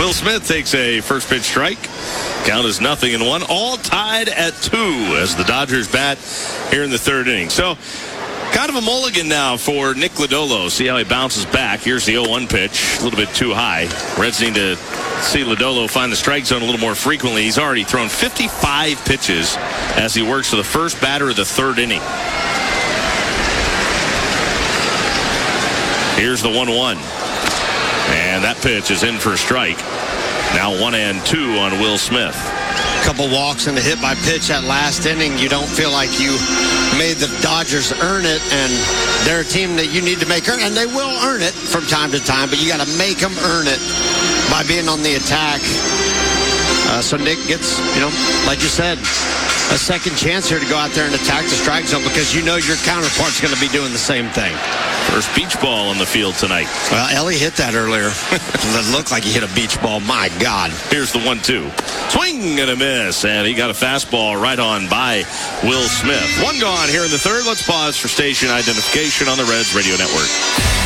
Will Smith takes a first pitch strike. Count is 0-1. All tied at 2 as the Dodgers bat here in the third inning. So kind of a mulligan now for Nick Lodolo. See how he bounces back. Here's the 0-1 pitch. A little bit too high. Reds need to see Lodolo find the strike zone a little more frequently. He's already thrown 55 pitches as he works to the first batter of the third inning. Here's the 1-1. And that pitch is in for a strike. Now 1-2 on Will Smith. Couple walks and a hit by pitch that last inning. You don't feel like you made the Dodgers earn it, and they're a team that you need to make earn, and they will earn it from time to time, but you got to make them earn it by being on the attack. So Nick gets, like you said, a second chance here to go out there and attack the strike zone because you know your counterpart's going to be doing the same thing. First beach ball on the field tonight. Well, Ellie hit that earlier. It looked like he hit a beach ball. My God. Here's the 1-2. Swing and a miss, and he got a fastball right on by Will Smith. One gone here in the third. Let's pause for station identification on the Reds Radio Network.